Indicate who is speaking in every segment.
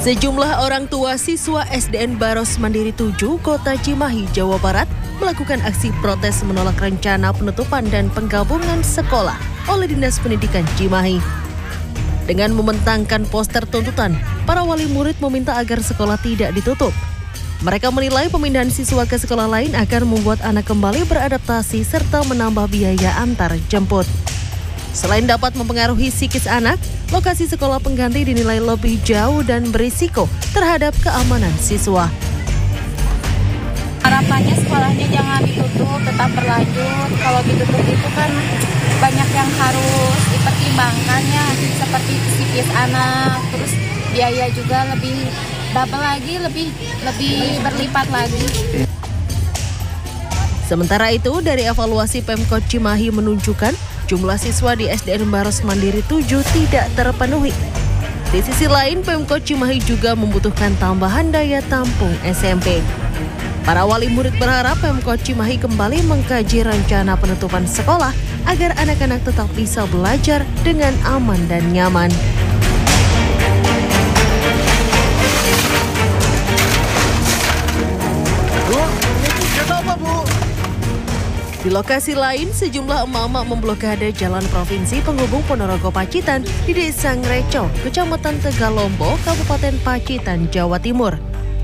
Speaker 1: Sejumlah orang tua siswa SDN Baros Mandiri 7, Kota Cimahi, Jawa Barat melakukan aksi protes menolak rencana penutupan dan penggabungan sekolah oleh Dinas Pendidikan Cimahi. Dengan membentangkan poster tuntutan, para wali murid meminta agar sekolah tidak ditutup. Mereka menilai pemindahan siswa ke sekolah lain akan membuat anak kembali beradaptasi serta menambah biaya antar jemput. Selain dapat mempengaruhi psikis anak, lokasi sekolah pengganti dinilai lebih jauh dan berisiko terhadap keamanan siswa.
Speaker 2: Harapannya sekolahnya jangan ditutup, tetap berlanjut. Kalau ditutup itu kan banyak yang harus dipertimbangkan ya, seperti psikis anak, terus biaya juga lebih double lagi, lebih berlipat lagi.
Speaker 1: Sementara itu, dari evaluasi Pemkot Cimahi menunjukkan jumlah siswa di SDN Baros Mandiri 7 tidak terpenuhi. Di sisi lain, Pemkot Cimahi juga membutuhkan tambahan daya tampung SMP. Para wali murid berharap Pemkot Cimahi kembali mengkaji rencana penutupan sekolah agar anak-anak tetap bisa belajar dengan aman dan nyaman. Di lokasi lain, sejumlah emak-emak memblokade jalan provinsi penghubung Ponorogo Pacitan di Desa Ngreco, Kecamatan Tegalombo, Kabupaten Pacitan, Jawa Timur.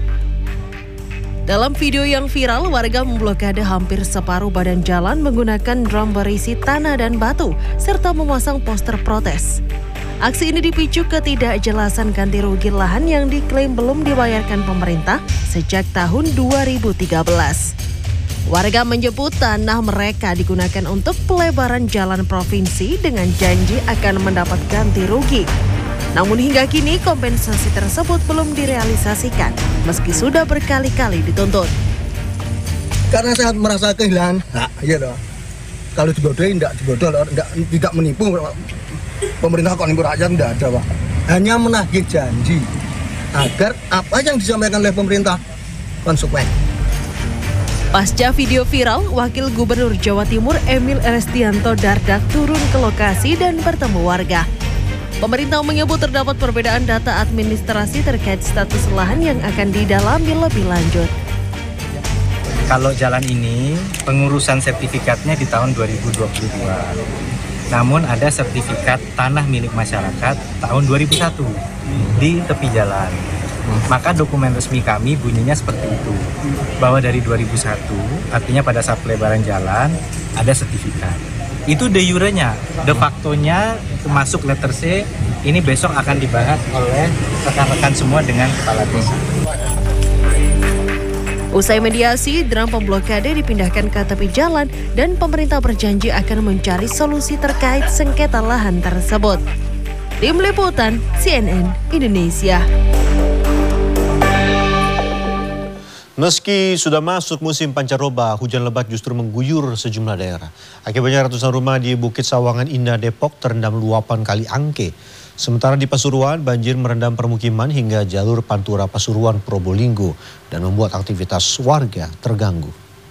Speaker 1: Dalam video yang viral, warga memblokade hampir separuh badan jalan menggunakan drum berisi tanah dan batu, serta memasang poster protes. Aksi ini dipicu ketidakjelasan ganti rugi lahan yang diklaim belum dibayarkan pemerintah sejak tahun 2013. Warga menyebut tanah mereka digunakan untuk pelebaran jalan provinsi dengan janji akan mendapat ganti rugi. Namun hingga kini kompensasi tersebut belum direalisasikan, meski sudah berkali-kali dituntut.
Speaker 3: Karena saya merasa kehilangan hak, ya dong. Kalau dibodohi, tidak menipu. Pemerintah kok nipu rakyat, tidak ada, Pak. Hanya menagih janji agar apa yang disampaikan oleh pemerintah konsekuen.
Speaker 1: Pasca video viral, Wakil Gubernur Jawa Timur Emil Elestianto Dardak turun ke lokasi dan bertemu warga. Pemerintah menyebut terdapat perbedaan data administrasi terkait status lahan yang akan didalami lebih lanjut.
Speaker 4: Kalau jalan ini, pengurusan sertifikatnya di tahun 2022. Namun ada sertifikat tanah milik masyarakat tahun 2001 di tepi jalan. Maka dokumen resmi kami bunyinya seperti itu, bahwa dari 2001, artinya pada saat pelebaran jalan, ada sertifikat. Itu de jure-nya, de facto-nya masuk letter C, ini besok akan dibahas oleh rekan-rekan semua dengan kepala desa.
Speaker 1: Usai mediasi, drum pemblokade dipindahkan ke tepi jalan dan pemerintah berjanji akan mencari solusi terkait sengketa lahan tersebut. Tim Liputan CNN Indonesia.
Speaker 5: Meski sudah masuk musim pancaroba, hujan lebat justru mengguyur sejumlah daerah. Akibatnya ratusan rumah di Bukit Sawangan Indah Depok terendam luapan Kali Angke. Sementara di Pasuruan, banjir merendam permukiman hingga jalur Pantura Pasuruan Probolinggo dan membuat aktivitas warga terganggu.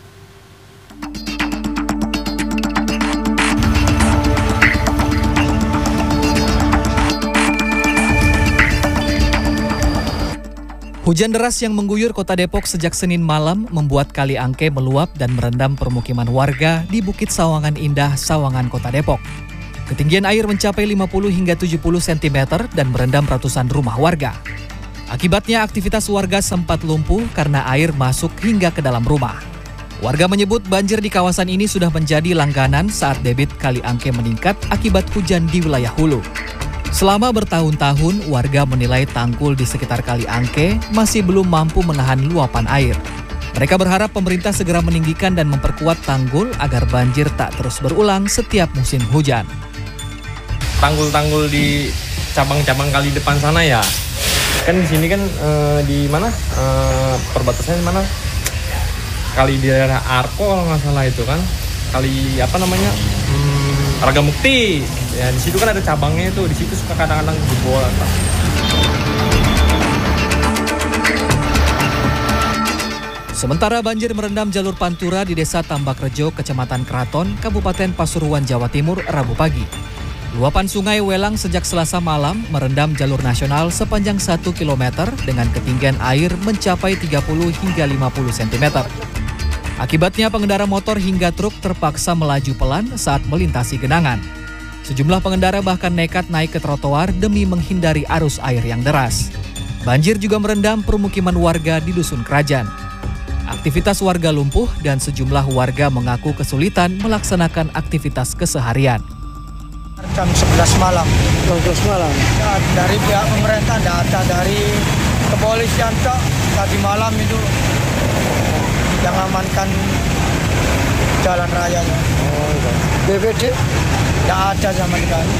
Speaker 6: Hujan deras yang mengguyur kota Depok sejak Senin malam membuat Kali Angke meluap dan merendam permukiman warga di Bukit Sawangan Indah, Sawangan, Kota Depok. Ketinggian air mencapai 50 hingga 70 cm dan merendam ratusan rumah warga. Akibatnya aktivitas warga sempat lumpuh karena air masuk hingga ke dalam rumah. Warga menyebut banjir di kawasan ini sudah menjadi langganan saat debit Kali Angke meningkat akibat hujan di wilayah hulu. Selama bertahun-tahun, warga menilai tanggul di sekitar Kali Angke masih belum mampu menahan luapan air. Mereka berharap pemerintah segera meninggikan dan memperkuat tanggul agar banjir tak terus berulang setiap musim hujan.
Speaker 7: Tanggul-tanggul di cabang-cabang kali depan sana ya, kan di sini kan di mana perbatasannya mana? Kali di daerah Arko kalau nggak salah itu kan, kali apa namanya? Ragamukti. Ya di situ kan ada cabangnya itu, di situ suka kadang-kadang jebol.
Speaker 6: Sementara banjir merendam jalur Pantura di Desa Tambak Rejo, Kecamatan Kraton, Kabupaten Pasuruan, Jawa Timur, Rabu pagi. Luapan sungai Welang sejak Selasa malam merendam jalur nasional sepanjang 1 km dengan ketinggian air mencapai 30 hingga 50 cm. Akibatnya pengendara motor hingga truk terpaksa melaju pelan saat melintasi genangan. Sejumlah pengendara bahkan nekat naik ke trotoar demi menghindari arus air yang deras. Banjir juga merendam permukiman warga di Dusun Kerajaan. Aktivitas warga lumpuh dan sejumlah warga mengaku kesulitan melaksanakan aktivitas keseharian.
Speaker 8: Jam 11 malam.
Speaker 3: 11 malam.
Speaker 8: Ya, dari pihak pemerintah data dari kepolisian tadi malam itu yang amankan jalan rayanya.
Speaker 3: BPD
Speaker 8: tidak ada sama sekali.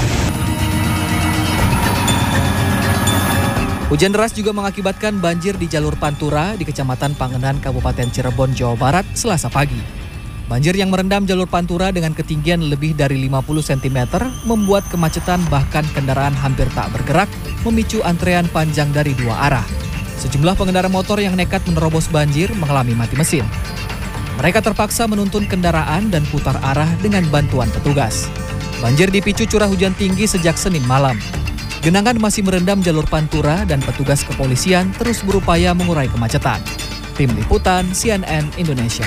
Speaker 6: Hujan deras juga mengakibatkan banjir di jalur Pantura di Kecamatan Pangenan, Kabupaten Cirebon, Jawa Barat, Selasa pagi. Banjir yang merendam jalur Pantura dengan ketinggian lebih dari 50 cm membuat kemacetan bahkan kendaraan hampir tak bergerak, memicu antrean panjang dari 2 arah. Sejumlah pengendara motor yang nekat menerobos banjir mengalami mati mesin. Mereka terpaksa menuntun kendaraan dan putar arah dengan bantuan petugas. Banjir dipicu curah hujan tinggi sejak Senin malam. Genangan masih merendam jalur Pantura dan petugas kepolisian terus berupaya mengurai kemacetan. Tim Liputan CNN Indonesia.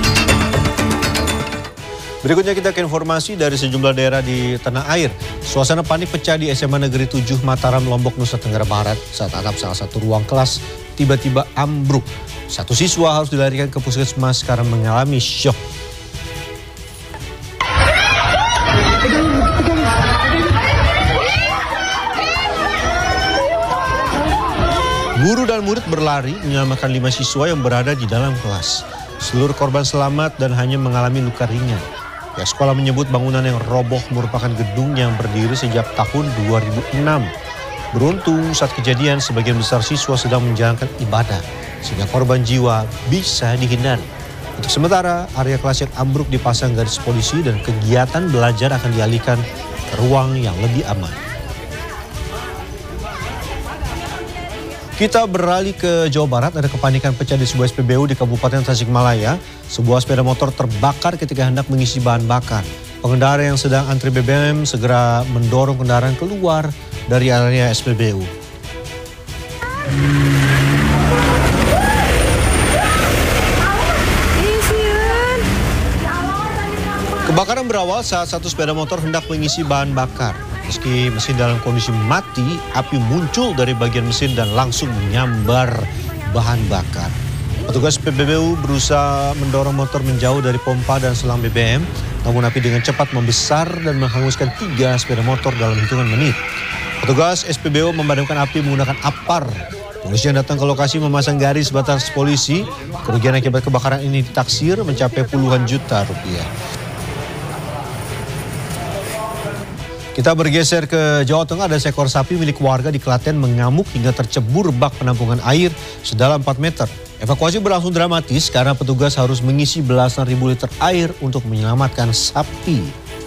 Speaker 5: Berikutnya kita ke informasi dari sejumlah daerah di tanah air. Suasana panik pecah di SMA Negeri 7 Mataram, Lombok, Nusa Tenggara Barat saat atap salah satu ruang kelas tiba-tiba ambruk. Satu siswa harus dilarikan ke puskesmas karena mengalami syok. Guru dan murid berlari menyelamatkan 5 siswa yang berada di dalam kelas. Seluruh korban selamat dan hanya mengalami luka ringan. Pihak sekolah menyebut bangunan yang roboh merupakan gedung yang berdiri sejak tahun 2006. Beruntung saat kejadian sebagian besar siswa sedang menjalankan ibadah, sehingga korban jiwa bisa dihindari. Untuk sementara, area kelas yang ambruk dipasang garis polisi dan kegiatan belajar akan dialihkan ke ruang yang lebih aman. Kita beralih ke Jawa Barat, ada kepanikan pecah di sebuah SPBU di Kabupaten Tasikmalaya. Sebuah sepeda motor terbakar ketika hendak mengisi bahan bakar. Pengendara yang sedang antri BBM segera mendorong kendaraan keluar dari area SPBU. Kebakaran berawal saat satu sepeda motor hendak mengisi bahan bakar. Meski mesin dalam kondisi mati, api muncul dari bagian mesin dan langsung menyambar bahan bakar. Petugas SPBU berusaha mendorong motor menjauh dari pompa dan selang BBM, namun api dengan cepat membesar dan menghanguskan 3 sepeda motor dalam hitungan menit. Petugas SPBU memadamkan api menggunakan apar. Polisi yang datang ke lokasi memasang garis batas polisi. Kerugian akibat kebakaran ini ditaksir mencapai puluhan juta rupiah. Kita bergeser ke Jawa Tengah, ada seekor sapi milik warga di Klaten mengamuk hingga tercebur bak penampungan air sedalam 4 meter. Evakuasi berlangsung dramatis karena petugas harus mengisi belasan ribu liter air untuk menyelamatkan sapi.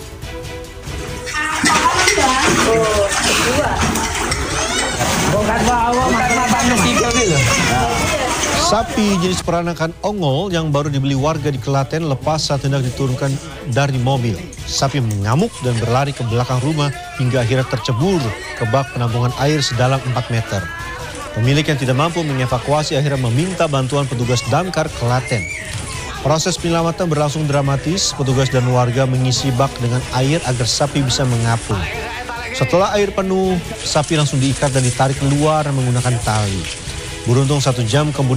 Speaker 5: Sapi jenis peranakan ongol yang baru dibeli warga di Klaten lepas saat hendak diturunkan dari mobil. Sapi mengamuk dan berlari ke belakang rumah hingga akhirnya tercebur ke bak penampungan air sedalam 4 meter. Pemilik yang tidak mampu mengevakuasi akhirnya meminta bantuan petugas damkar Klaten. Proses penyelamatan berlangsung dramatis, petugas dan warga mengisi bak dengan air agar sapi bisa mengapung. Setelah air penuh, sapi langsung diikat dan ditarik keluar menggunakan tali. Beruntung 1 jam kemudian